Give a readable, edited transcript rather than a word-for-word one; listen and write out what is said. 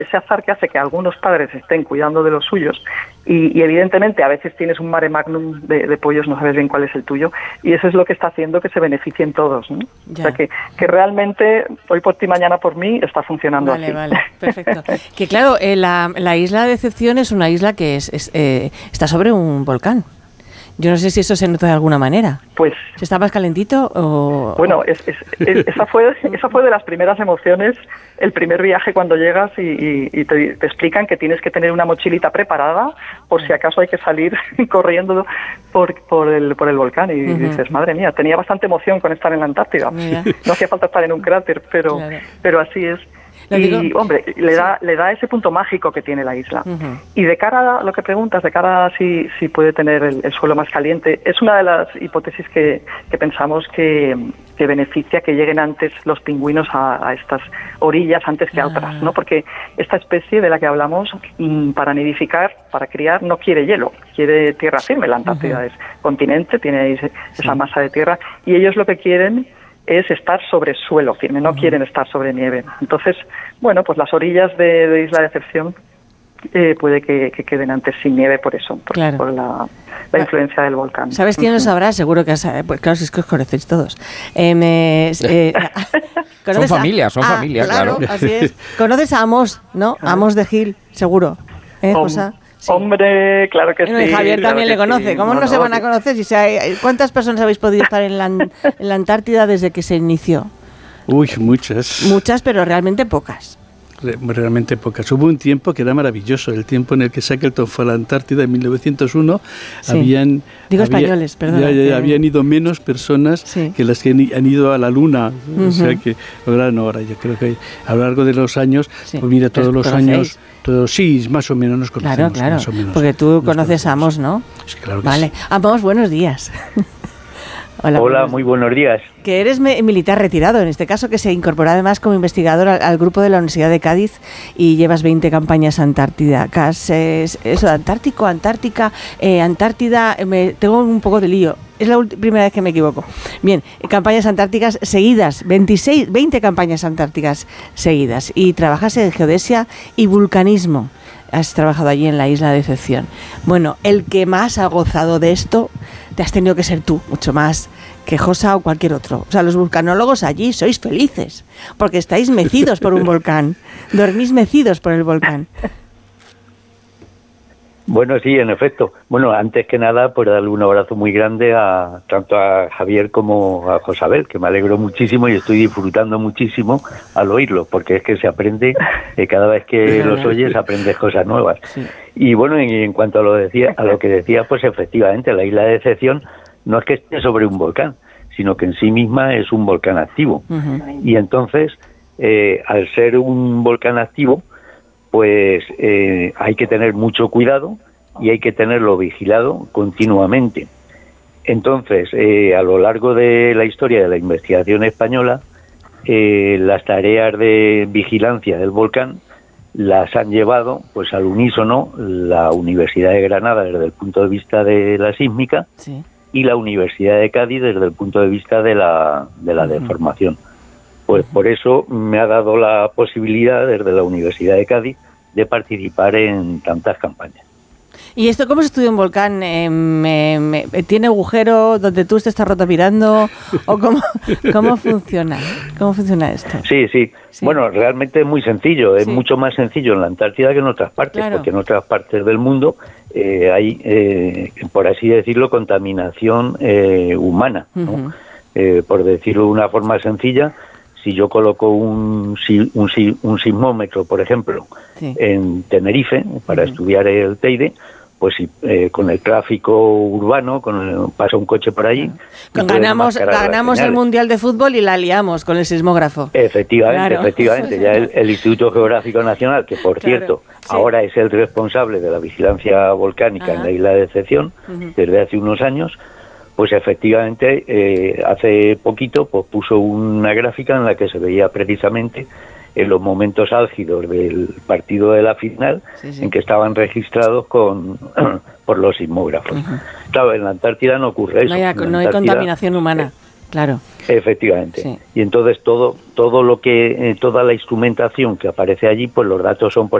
ese azar que hace que algunos padres estén cuidando de los suyos y evidentemente a veces tienes un mare magnum de pollos, no sabes bien cuál es el tuyo, y eso es lo que está haciendo que se beneficien todos, ¿no? O sea que realmente hoy por ti, mañana por mí está funcionando así. Vale, perfecto. Que claro, la isla de Decepción es una isla que está sobre un volcán. Yo no sé si eso se nota de alguna manera. Pues ¿está más calentito o...? Bueno, esa fue de las primeras emociones, el primer viaje cuando llegas y te explican que tienes que tener una mochilita preparada por si acaso hay que salir corriendo por el volcán. Y dices, madre mía, tenía bastante emoción con estar en la Antártida. Mira. No hacía falta estar en un cráter, pero así es. Y, hombre, le da ese punto mágico que tiene la isla. Y de cara a lo que preguntas, de cara a si puede tener el suelo más caliente, es una de las hipótesis que pensamos que beneficia que lleguen antes los pingüinos a estas orillas antes que a otras, ¿no? Porque esta especie de la que hablamos, para nidificar, para criar, no quiere hielo, quiere tierra firme. La Antártida es continente, tiene ahí esa masa de tierra, y ellos lo que quieren es estar sobre suelo firme, no quieren estar sobre nieve. Entonces, bueno, pues las orillas de Isla Decepción puede que queden antes sin nieve por eso, por la influencia del volcán. ¿Sabes quién lo sabrá? Seguro que pues claro, si es que os conocéis todos. Son familias, claro. Así es. ¿Conoces a Amos, no? Amos de Gil, seguro. José? Sí. Hombre, claro que sí. Javier también le conoce. Sí. ¿Cómo no se van a conocer? ¿Cuántas personas habéis podido estar en la Antártida desde que se inició? Uy, muchas. Muchas, pero realmente pocas. Realmente pocas. Hubo un tiempo que era maravilloso, el tiempo en el que Shackleton fue a la Antártida en 1901. Sí. Españoles, perdón. Habían ido menos personas que las que han ido a la Luna. O sea que ahora yo creo que a lo largo de los años, pues mira, todos los años... sí, más o menos nos conocemos. Claro, más o menos, porque tú conoces a Amos, ¿no? Sí, claro que vale. sí. Amos, buenos días. Hola, muy buenos días. Que eres militar retirado, en este caso, que se incorporó además como investigador al grupo de la Universidad de Cádiz y llevas 20 campañas antárticas. Eso, Antártica, Antártida, tengo un poco de lío. Es la primera vez que me equivoco. Bien, campañas antárticas seguidas, 20 campañas antárticas seguidas. Y trabajas en geodesia y vulcanismo. Has trabajado allí en la Isla de Decepción. Bueno, el que más ha gozado de esto te has tenido que ser tú, mucho más que Josa o cualquier otro. O sea, los vulcanólogos allí sois felices, porque estáis mecidos por un volcán, dormís mecidos por el volcán. Bueno, sí, en efecto. Bueno, antes que nada, pues darle un abrazo muy grande tanto a Javier como a Josabel, que me alegro muchísimo y estoy disfrutando muchísimo al oírlo, porque es que se aprende, cada vez que los oyes aprendes cosas nuevas. Sí. Y bueno, en cuanto a lo que decía, pues efectivamente, la Isla de Decepción no es que esté sobre un volcán, sino que en sí misma es un volcán activo. Y entonces, al ser un volcán activo, pues hay que tener mucho cuidado y hay que tenerlo vigilado continuamente. Entonces, a lo largo de la historia de la investigación española, las tareas de vigilancia del volcán las han llevado pues al unísono la Universidad de Granada desde el punto de vista de la sísmica y la Universidad de Cádiz desde el punto de vista de la deformación. Pues por eso me ha dado la posibilidad desde la Universidad de Cádiz de participar en tantas campañas. ¿Y esto cómo se estudia un volcán? ¿Tiene agujero donde tú te estás rotopirando? ¿O cómo funciona? ¿Cómo funciona esto? Sí. Bueno, realmente es muy sencillo. Es mucho más sencillo en la Antártida que en otras partes, porque en otras partes del mundo hay, por así decirlo, contaminación humana, ¿no? Por decirlo de una forma sencilla, si yo coloco un sismómetro, por ejemplo, en Tenerife, para estudiar el Teide, pues si con el tráfico urbano, pasa un coche por allí... Ganamos el Mundial de Fútbol y la liamos con el sismógrafo. Efectivamente. Ya el Instituto Geográfico Nacional, que por cierto, ahora es el responsable de la vigilancia volcánica en la Isla de Decepción, desde hace unos años, pues efectivamente hace poquito pues puso una gráfica en la que se veía precisamente en los momentos álgidos del partido de la final en que estaban registrados por los sismógrafos. Claro, en la Antártida no ocurre eso. No hay contaminación humana. Claro. Efectivamente. Sí. Y entonces todo lo que toda la instrumentación que aparece allí, pues los datos son, por